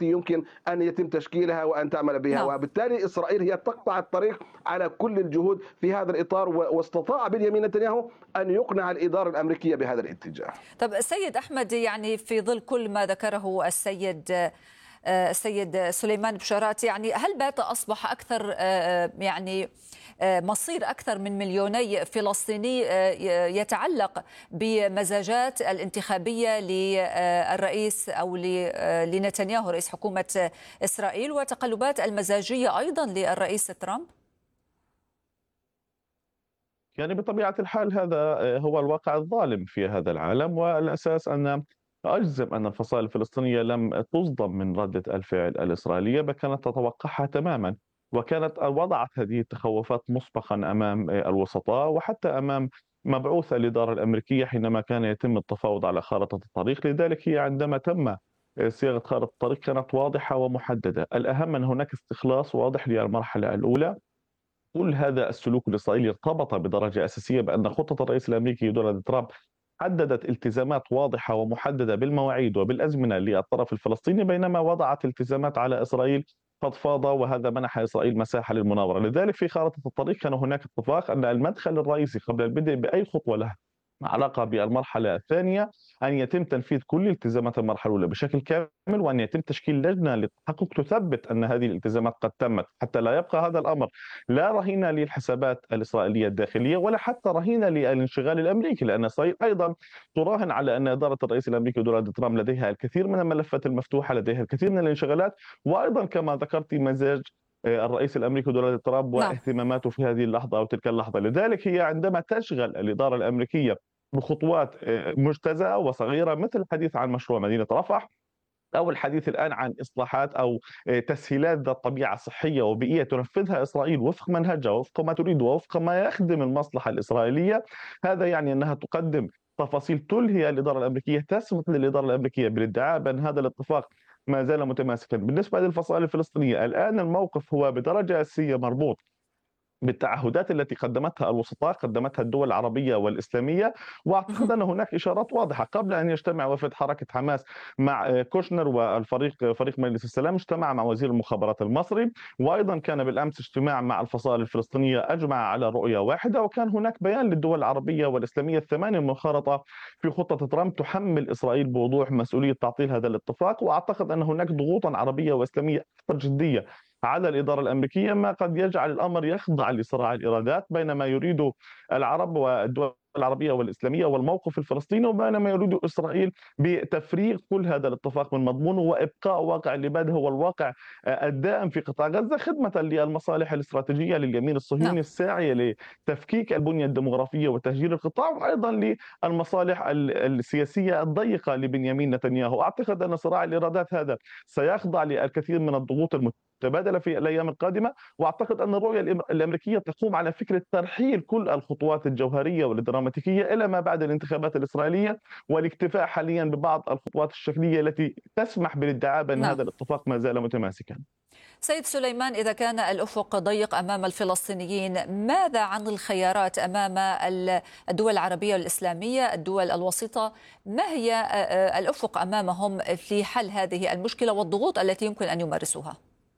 التي يمكن أن يتم تشكيلها وأن تعمل بها، نعم. وبالتالي إسرائيل هي تقطع الطريق على كل الجهود في هذا الإطار، واستطاع بنيامين نتنياهو أن يقنع الإدارة الأمريكية بهذا الاتجاه. طب السيد أحمد، يعني في ظل كل ما ذكره السيد سليمان بشارات، يعني هل بات أصبح أكثر يعني مصير أكثر من مليوني فلسطيني يتعلق بمزاجات الانتخابية للرئيس أو لنتنياهو رئيس حكومة إسرائيل، وتقلبات المزاجية أيضا للرئيس ترامب؟ يعني بطبيعة الحال هذا هو الواقع الظالم في هذا العالم، والأساس أن أجزم أن الفصائل الفلسطينية لم تصدم من ردة الفعل الإسرائيلية، بل كانت تتوقعها تماما، وكانت وضعت هذه التخوفات مسبقا أمام الوسطاء وحتى أمام مبعوث الإدارة الأمريكية حينما كان يتم التفاوض على خارطة الطريق. لذلك هي عندما تم صياغة خارطة الطريق كانت واضحة ومحددة. الأهم أن هناك استخلاص واضح للمرحلة الأولى. كل هذا السلوك الإسرائيلي ارتبط بدرجة أساسية بأن خطة الرئيس الأمريكي دونالد ترامب حددت التزامات واضحة ومحددة بالمواعيد وبالأزمنة للطرف الفلسطيني، بينما وضعت التزامات على إسرائيل فضفاضة، وهذا منح إسرائيل مساحة للمناورة. لذلك في خارطة الطريق كان هناك اتفاق أن المدخل الرئيسي قبل البدء بأي خطوة لها علاقة بالمرحلة الثانية أن يتم تنفيذ كل التزامات المرحلة الأولى بشكل كامل، وأن يتم تشكيل لجنة للتحقق تثبت أن هذه الالتزامات قد تمت، حتى لا يبقى هذا الأمر لا رهينة للحسابات الإسرائيلية الداخلية ولا حتى رهينة للانشغال الأمريكي، لأن إسرائيل أيضا تراهن على أن إدارة الرئيس الأمريكي دونالد ترامب لديها الكثير من الملفات المفتوحة، لديها الكثير من الانشغالات، وأيضا كما ذكرت مزاج الرئيس الامريكي دونالد ترامب نعم. واهتماماته في هذه اللحظه او تلك اللحظه. لذلك هي عندما تشغل الاداره الامريكيه بخطوات مجتزأة وصغيرة، مثل الحديث عن مشروع مدينة رفح، أو الحديث الآن عن إصلاحات أو تسهيلات ذات طبيعة صحية وبيئية تنفذها إسرائيل وفق منهجها وفق ما تريد ووفق ما يخدم المصلحة الإسرائيلية. هذا يعني أنها تقدم تفاصيل تلهي الإدارة الأمريكية، تسمح للإدارة الأمريكية بالادعاء بأن هذا الاتفاق ما زال متماسكا. بالنسبة للفصائل الفلسطينية الآن الموقف هو بدرجة أساسية مربوط بالتعهدات التي قدمتها الوسطاء، قدمتها الدول العربية والإسلامية، وأعتقد أن هناك إشارات واضحة. قبل أن يجتمع وفد حركة حماس مع كوشنر فريق مجلس السلام، اجتمع مع وزير المخابرات المصري، وأيضا كان بالأمس اجتماع مع الفصائل الفلسطينية أجمع على رؤية واحدة، وكان هناك بيان للدول العربية والإسلامية الثمانية المنخرطة في خطة ترامب تحمل إسرائيل بوضوح مسؤولية تعطيل هذا الاتفاق. وأعتقد أن هناك ضغوطا عربية وإسلامية أكثر جدية على الإدارة الأمريكية، ما قد يجعل الأمر يخضع لصراع الإيرادات بين ما يريد العرب والدول العربية والإسلامية والموقف الفلسطيني، وبين ما يريد إسرائيل بتفريغ كل هذا الاتفاق من مضمونه وإبقاء واقع العباد هو الواقع الدائم في قطاع غزة، خدمة للمصالح الاستراتيجية لليمين الصهيوني نعم. الساعية لتفكيك البنية الديمغرافية وتهجير القطاع، وأيضا للمصالح السياسية الضيقة لبنيامين نتنياهو. أعتقد أن صراع الإيرادات هذا سيخضع للكثير من الضغوط المتبادلة في الأيام القادمة، وأعتقد أن الرؤية الأمريكية تقوم على فكرة ترحيل كل الخطوات الجوهرية والدراماتيكية إلى ما بعد الانتخابات الإسرائيلية، والاكتفاء حاليا ببعض الخطوات الشكلية التي تسمح بالادعاء بأن نعم. هذا الاتفاق ما زال متماسكا. سيد سليمان، إذا كان الأفق ضيق أمام الفلسطينيين، ماذا عن الخيارات أمام الدول العربية والإسلامية، الدول الوسيطة؟ ما هي الأفق أمامهم في حل هذه المشكلة والضغوط التي يمكن أن يمارسوها؟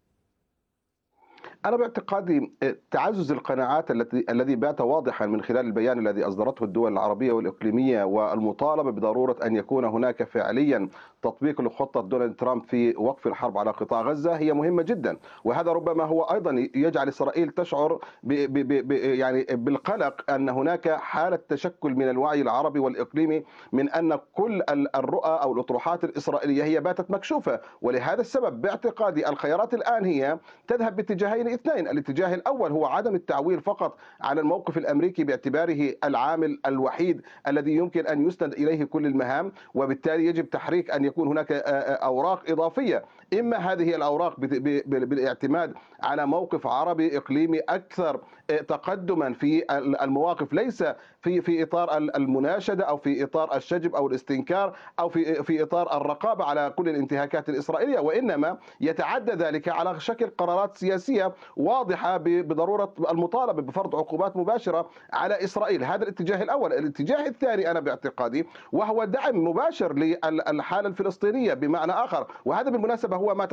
أنا باعتقادي تعزز القناعات الذي بات واضحا من خلال البيان الذي أصدرته الدول العربية والإقليمية، والمطالبة بضرورة أن يكون هناك فعليا تطبيق لخطة دونالد ترامب في وقف الحرب على قطاع غزة هي مهمة جدا. وهذا ربما هو أيضا يجعل إسرائيل تشعر يعني بالقلق أن هناك حالة تشكل من الوعي العربي والإقليمي من أن كل الرؤى أو الأطروحات الإسرائيلية هي باتت مكشوفة. ولهذا السبب باعتقادي الخيارات الآن هي تذهب باتجاهين اثنين. الاتجاه الأول هو عدم التعويل فقط على الموقف الأمريكي باعتباره العامل الوحيد الذي يمكن أن يسند إليه كل المهام، وبالتالي يجب تحريك أن يكون هناك أوراق إضافية. إما هذه الأوراق بالاعتماد على موقف عربي إقليمي أكثر تقدما في المواقف، ليس في إطار المناشدة أو في إطار الشجب أو الاستنكار أو في إطار الرقابة على كل الانتهاكات الإسرائيلية، وإنما يتعدى ذلك على شكل قرارات سياسية واضحة بضرورة المطالبة بفرض عقوبات مباشرة على إسرائيل. هذا الاتجاه الأول. الاتجاه الثاني أنا باعتقادي وهو دعم مباشر للحالة الفلسطينية بمعنى آخر، وهذا بالمناسبة هو ما